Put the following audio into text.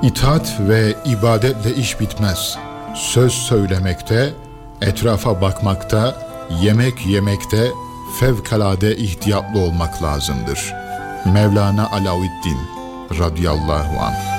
İtaat ve ibadetle iş bitmez. Söz söylemekte, etrafa bakmakta, yemek yemekte fevkalade ihtiyatlı olmak lazımdır. Mevlana Alaüddin radıyallahu anh.